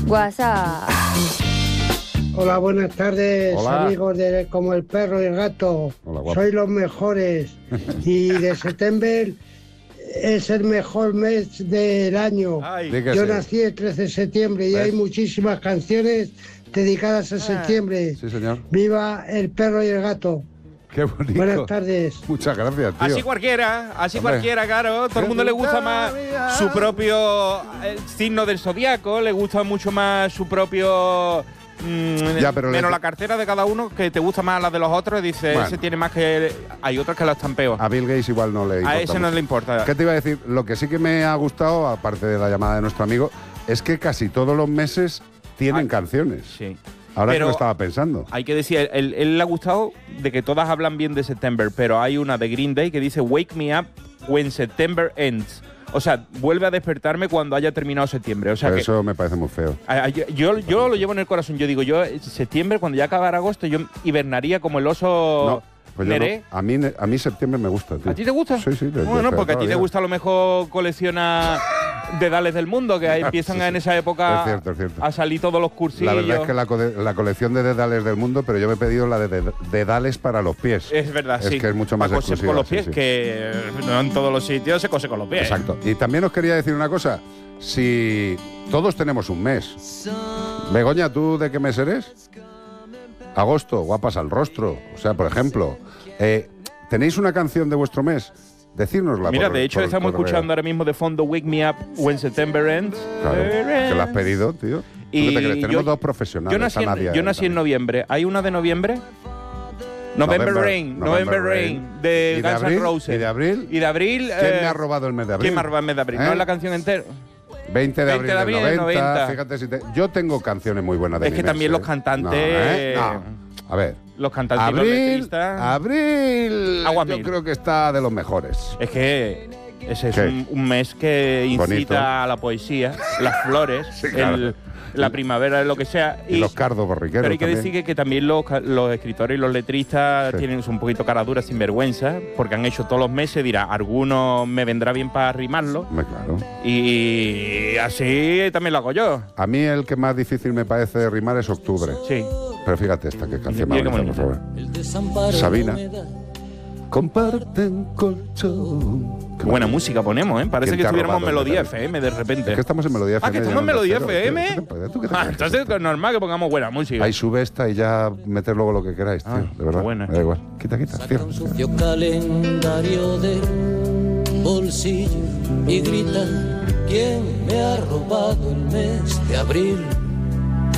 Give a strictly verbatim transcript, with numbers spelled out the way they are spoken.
WhatsApp. Hola, buenas tardes, Hola. amigos de Como el Perro y el Gato. Hola, guapo. Sois los mejores. Y de septiembre es el mejor mes del año. Ay. Di que Yo sí. nací el trece de septiembre y ¿Ves? hay muchísimas canciones dedicadas a septiembre. Sí, señor. Viva el perro y el gato. Qué bonito. Buenas tardes. Muchas gracias, tío. Así cualquiera, así Hombre. cualquiera, claro. Todo el mundo le gusta más su propio eh, signo del zodiaco, le gusta mucho más su propio. mm, Ya, pero menos le- la cartera de cada uno, que te gusta más la de los otros. Dice, Bueno. ese tiene más que. Hay otros que la están peor. A Bill Gates igual no le importa A ese no mucho. le importa. ¿Qué te iba a decir? Lo que sí que me ha gustado, aparte de la llamada de nuestro amigo, es que casi todos los meses tienen Ay. canciones. Sí. Ahora Pero que lo estaba pensando. Hay que decir, él, él le ha gustado de que todas hablan bien de September, pero hay una de Green Day que dice Wake me up when September ends. O sea, vuelve a despertarme cuando haya terminado septiembre. O sea Pero que eso me parece muy feo. a- a- yo, yo, yo lo llevo en el corazón. Yo digo, yo eh, septiembre, cuando ya acabara agosto, yo hibernaría como el oso No, pues yo Neré. no. A mí, a mí septiembre me gusta, tío. ¿A ti te gusta? Sí, sí. de- Bueno, de- porque a toda ti la te vida. gusta a lo mejor colecciona dedales del mundo, que ahí empiezan Sí, sí. en esa época Es cierto, es cierto. a salir todos los cursillos. La verdad es que la, co- la colección de dedales del mundo, pero yo me he pedido la de, de- dedales para los pies. Es verdad, Es sí. que es mucho más Para coser exclusiva, con los sí, pies, sí. que no en todos los sitios se cose con los pies. Exacto. Y también os quería decir una cosa. Si todos tenemos un mes. Begoña, ¿tú de qué mes eres? Agosto, guapas al rostro. O sea, por ejemplo, eh, ¿tenéis una canción de vuestro mes? Decírnosla. Mira, por- de hecho por estamos correo. escuchando ahora mismo de fondo Wake Me Up When September Ends. Claro, que la has pedido, tío. ¿Tú Y qué te crees? Tenemos yo- dos profesionales. Yo nací, está en, Nadia yo ahí nací en también. noviembre. ¿Hay una de noviembre? November, November- Rain, November November Rain. Rain, de ¿Y de Guns N' abril? Roses. ¿Y de abril? Y de abril. ¿Quién eh, me ha robado el mes de abril? ¿Quién me ha robado el mes de abril? ¿Eh? No es la canción entera. veinte de abril, veinte de abril del del noventa. noventa. Fíjate si te... Yo tengo canciones muy buenas de Es mi que mes, también ¿eh? los cantantes- No, ¿eh? No. A ver. Los cantantes y los Abril, letristas. abril, Agua yo mil. creo que está de los mejores. Es que ese es ¿Qué? un, un mes que incita Bonito. a la poesía, las flores, Sí, claro. el- la primavera, lo que sea. Y, los cardos borriqueros Pero hay que también. decir que, que también los, ca- los escritores y los letristas Sí. tienen un poquito cara dura, sin vergüenza, porque han hecho todos los meses, dirá, algunos me vendrá bien para rimarlo, Hombre, claro. y así también lo hago yo. A mí el que más difícil me parece de rimar es octubre. Sí. Pero fíjate esta que canción Mira más qué bonita, por bonita. favor. El desamparo Sabina. no me da. Comparten colchón. Qué buena música ponemos, ¿eh? Parece ¿Quién que te ha estuviéramos en robado el Melodía metal? F M de repente. Es que estamos en Melodía F M. Ah, que ya estamos en no Melodía cero. F M. ¿Qué te puede- ¿Tú qué te Ah, crees? entonces es normal que pongamos buena música. Ahí sube esta y ya meter luego lo que queráis, tío. Ah, de verdad. qué buena. Da igual. Quita, quita. Saca Cierra. un sucio calendario del bolsillo y grita: ¿quién me ha robado el mes de abril?